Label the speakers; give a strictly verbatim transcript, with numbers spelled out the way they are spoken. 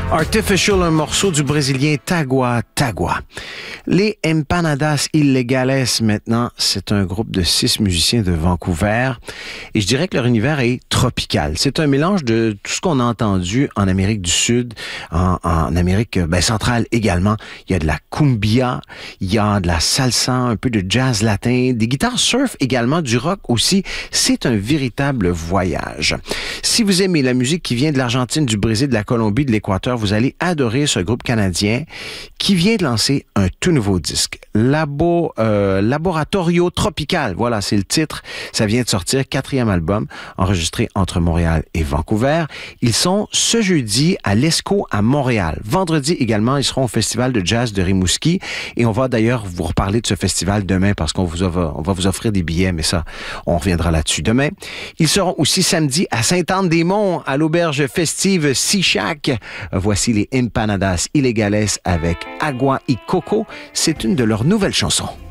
Speaker 1: Artificial, un morceau du Brésilien Tagua Tagua. Les Empanadas Illegales, maintenant, c'est un groupe de six musiciens de Vancouver. Et je dirais que leur univers est tropical. C'est un mélange de tout ce qu'on a entendu en Amérique du Sud, en, en Amérique ben, centrale également. Il y a de la cumbia, il y a de la salsa, un peu de jazz latin, des guitares surf également, du rock aussi. C'est un véritable voyage. Si vous aimez la musique qui vient de l'Argentine, du Brésil, de la Colombie, de l'Équateur, vous allez adorer ce groupe canadien qui vient de lancer un tout nouveau disque. Labo, euh, Laboratorio Tropical, voilà, c'est le titre. Ça vient de sortir, quatrième album, enregistré entre Montréal et Vancouver. Ils sont ce jeudi à l'Esco à Montréal. Vendredi également, ils seront au Festival de jazz de Rimouski. Et on va d'ailleurs vous reparler de ce festival demain parce qu'on vous va, on va vous offrir des billets, mais ça, on reviendra là-dessus demain. Ils seront aussi samedi à Sainte-Anne-des-Monts, à l'auberge festive Sea-Shack. Voici les Empanadas Illegales avec Agua y Coco. C'est une de leurs nouvelles chansons.